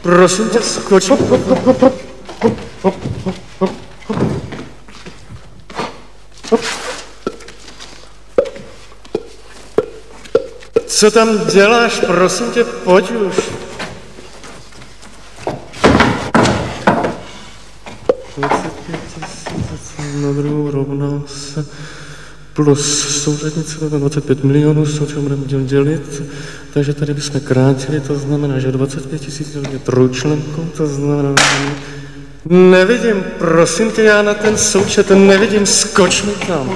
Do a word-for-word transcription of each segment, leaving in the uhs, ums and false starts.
Prosím tě, skoč. Co tam děláš? Prosím tě, pojď už. dvacet pět tisíc na druhou rovná se plus souřadnice dvacet pět milionů, s čím budeme dělit. Takže tady bychom krátili, to znamená, že dvacet pět tisíc je trojčlenkou, to znamená, že nevidím, prosím tě, já na ten součet nevidím, skoč mi tam.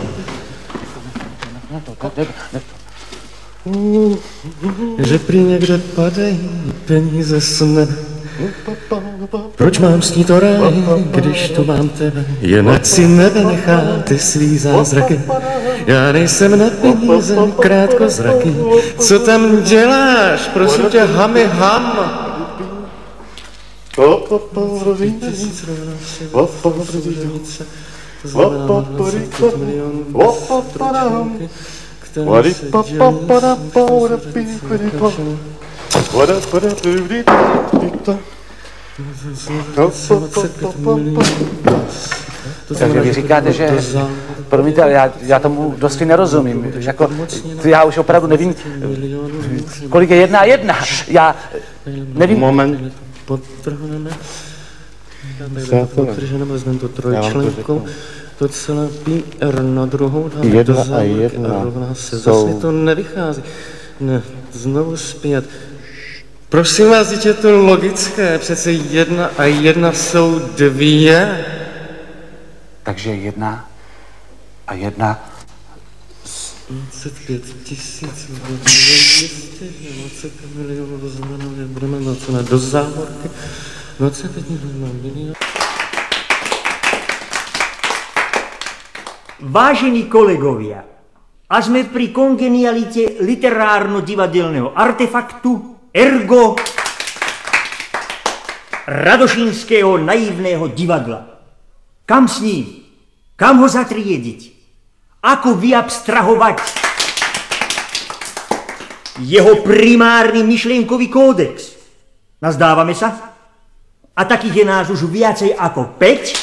Že prý někde padají peníze z nebe. Proč mám snít o ráji, když tu mám tebe? Jen si nebe nechá ty svý zázraky. Já nejsem na peníze krátkozraký. Co tam děláš? Prosím tě, hamy ham. Takže vy říkáte, že... Promiňte, ale já, já tomu dosti nerozumím. Jako, já už opravdu nevím, kolik je jedna a jedna. Já nevím... Moment, podtrhneme. Podtrženeme, vezmeme to trojčlenkou. To celé pí R na druhou dáme jedna do závorky a rovná se. Zase to nevychází. Ne, znovu zpět. Prosím vás, dítě, je to logické. Přece jedna a jedna jsou dvě. Takže jedna a jedna... dvacet pět tisíc, dvě stě dvacet milionů, to znamená, že budeme dvacet do závorky. dvacet pět milionů. Vážení kolegovia, a sme pri kongenialite literárno-divadelného artefaktu, ergo radošínskeho naivného divadla. Kam s ním? Kam ho zatriediť? Ako vyabstrahovať jeho primárny myšlienkový kódex? Nazdávame sa? A takých je nás už viacej ako päť,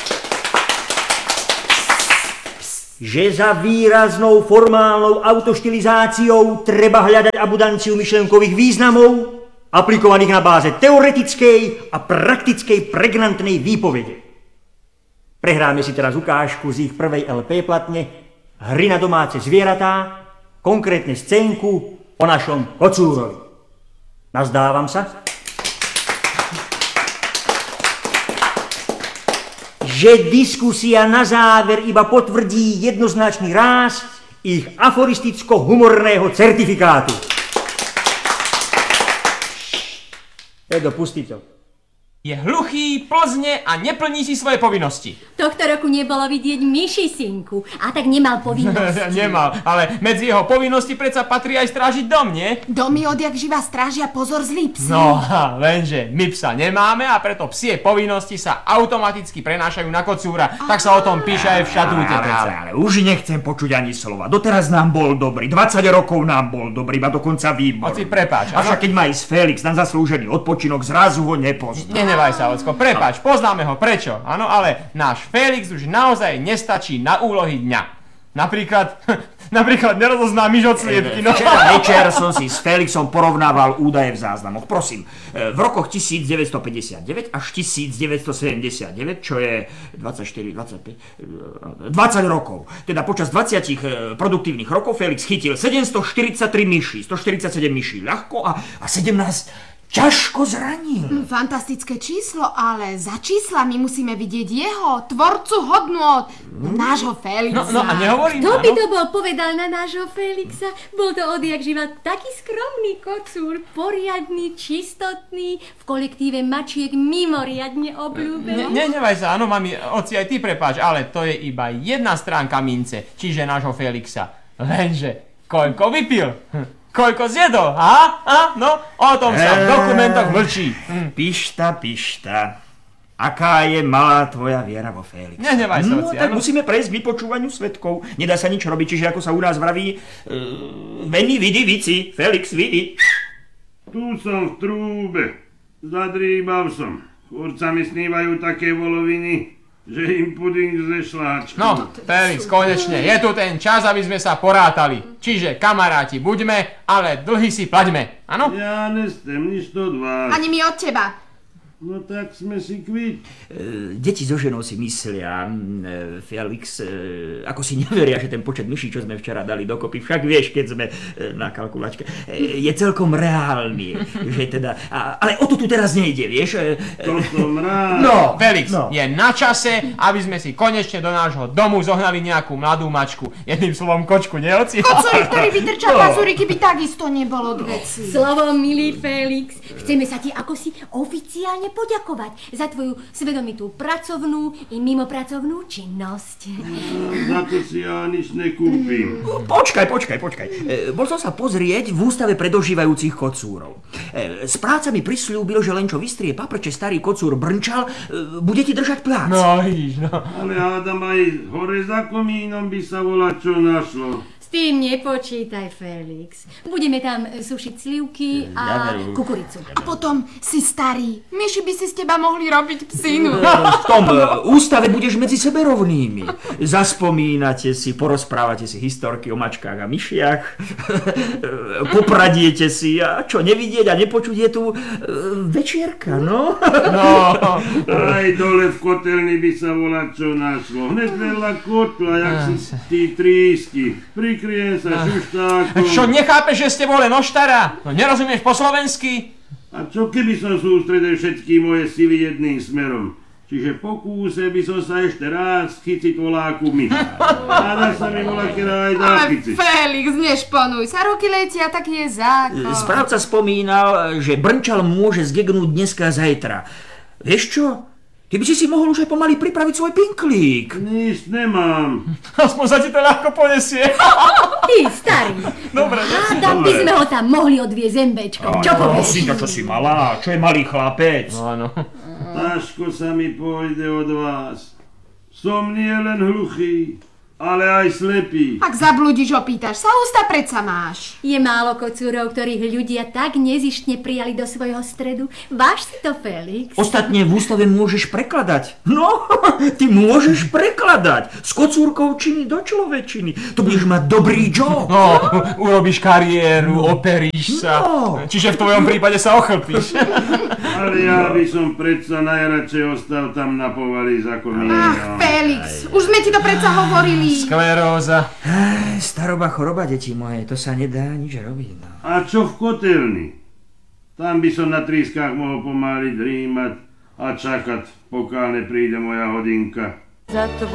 že za výraznou formálnou autoštilizáciou treba hľadať abundanciu myšlienkových významov, aplikovaných na báze teoretickej a praktickej pregnantnej výpovede. Prehráme si teraz ukážku z ich prvej el pé platne Hry na domáce zvieratá, konkrétne scénku o našom kocúrovi. Nazdávam sa, že diskusia na záver iba potvrdí jednoznačný ráz ich aforisticko-humorného certifikátu. Edo, pusti to. Je hluchý, plzne a neplní si svoje povinnosti. Tohto roku nebolo vidieť myši, synku, a tak nemal povinnosti. Nemal, ale medzi jeho povinnosti predsa patrí aj strážiť dom, nie? Domy odjak živa strážia pozor zlý psi. No, lenže my psa nemáme a preto psie povinnosti sa automaticky prenášajú na kocúra. Tak sa o tom píše aj v štatúte. Ale, ale, ale, už nechcem počuť ani slova. Doteraz nám bol dobrý, dvadsať rokov nám bol dobrý, a dokonca výborný. Oci, prepáč. A však keď má ísť Felix na zaslúžený odpočinok, zrazu ho nepozná. Nenevaj sa, Ocko, prepáč, poznáme ho, prečo? Áno, ale náš Felix už naozaj nestačí na úlohy dňa. Napríklad, napríklad nerozozná myš od sliepky, no. Včera večer som si s Felixom porovnával údaje v záznamoch. Prosím, v rokoch devätnásťstopäťdesiatdeväť až devätnásťstosedemdesiatdeväť, čo je dvadsaťštyri, dvadsaťpäť, dvadsať rokov. Teda počas dvadsať produktívnych rokov Felix chytil sedemstoštyridsaťtri myší, stoštyridsaťsedem myší ľahko a, a sedemnásť ťažko zranil. Fantastické číslo, ale za číslami musíme vidieť jeho, tvorcu hodnôt, nášho Felixa. No, no a nehovorím, Kto by áno? to bol povedal na nášho Felixa? Bol to odjak živa taký skromný kocúr, poriadny, čistotný, v kolektíve mačiek mimoriadne obľúbený. Ne, nenevaj sa, áno, mami, oci, aj ty prepáč, ale to je iba jedna stránka mince, čiže nášho Felixa. Lenže, koľko vypil? Hm. Koľko zjedol, ha? A? No, o tom sa v dokumentoch mlčí. Hm. Pišta, pišta. Aká je malá tvoja viera vo Felixa? Nenevaj sa, No, oci, tak áno. musíme prejsť k vypočúvaniu svedkov. Nedá sa nič robiť, čiže ako sa u nás vraví, uh, veni, vidi, vici, Felix, vidi. Tu som v trúbe. Zadrýbal som. Furt sa mi snívajú také voloviny, že im puding ze šláčku. No, Felix, konečne, je tu ten čas, aby sme sa porátali. Čiže, kamaráti, buďme, ale dlhy si plaťme, áno? Ja nestem nič od vás. Ani my od teba. No tak sme si kvit. E, deti so ženou si myslia, e, Felix, e, ako si neveria, že ten počet myší, čo sme včera dali dokopy, však vieš, keď sme e, na kalkulačke, e, je celkom reálny, že teda, a, ale o to tu teraz nejde, vieš. E, To som rád. no, Felix, no. je na čase, aby sme si konečne do nášho domu zohnali nejakú mladú mačku. Jedným slovom kočku, nie oci? Kocúrik, ktorý vytrča pazúriky, by takisto nebolo k veci. Slovo, milý Felix, chceme sa ti ako si oficiálne poďakovať za tvoju svedomitú pracovnú i mimopracovnú činnosť. Za to si ja nič nekúpim. Počkaj, počkaj, počkaj. E, bol som sa pozrieť v ústave pre dožívajúcich kocúrov. E, správca mi prisľúbil, že len čo vystrie paprče starý kocúr brnčal, e, bude ti držať plác. No, vidíš, no. Ale hádam aj hore za komínom by sa volať čo našlo. S tým nepočítaj, Felix. Budeme tam sušiť slivky a kukuricu. A potom si starý. Myši by si z teba mohli robiť psinu. V tom e, ústave budeš medzi sebe rovnými. Zaspomínate si, porozprávate si historky o mačkách a myšiach, popradiete si a čo nevidieť a nepočuť je tu e, večierka, no? No, Aj dole v kotelni by sa volať čo našlo. Hneď vedľa kotla, jak si tí trísti. Prikryje sa šuštákom. čo nechápeš, že ste boli noštara? No nerozumieš po slovensky? A čo keby som sústredil všetky moje sily jedným smerom? Čiže po kúse by som sa ešte raz chyciť voláku my. Háda sa mi volá, keď aj dá Ale chyciť. Felix, nešponuj sa, roky letia, taký je zákon. Správca spomínal, že brnčal môže zgegnúť dneska a zajtra. Vieš čo? Ty by si si mohol už aj pomaly pripraviť svoj pinklík. Nič nemám. Aspoň sa ti to ľahko ponesie. Ty, starý. Dobre, Hádam by sme ho tam mohli odviezť zembečkom. Čo povieš? Čo si malá? Čo je malý chlapec? Áno. Ťažko sa mi pôjde od vás. Som nie len hluchý, ale aj slepý. Ak zabludíš, opýtaš sa, ústa predsa máš. Je málo kocúrov, ktorých ľudia tak nezištne prijali do svojho stredu. Váž si to, Felix. Ostatne v ústave môžeš prekladať. No, ty môžeš prekladať z kocúrkovčiny do človečiny. To budeš mať dobrý job. No, urobíš kariéru, operíš sa. No. Čiže v tvojom prípade sa ochlpíš. Ale ja by som predsa najradšej ostal tam na povali za Ach, komínom. Felix, už sme ti to predsa hovorili. Skleróza. Ej, staroba choroba, deti moje, to sa nedá nič robiť. No. A čo v kotelni? Tam by som na trískach mohol pomáliť drímať a čakať, pokiaľ nepríde moja hodinka.